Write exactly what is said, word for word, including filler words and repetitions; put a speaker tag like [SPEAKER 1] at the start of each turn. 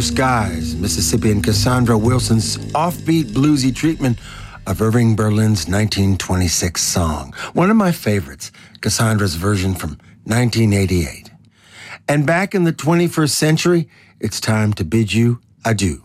[SPEAKER 1] Skies, Mississippian Cassandra Wilson's offbeat bluesy treatment of Irving Berlin's nineteen twenty-six song. One of my favorites, Cassandra's version from nineteen eighty-eight. And back in the twenty-first century, it's time to bid you adieu.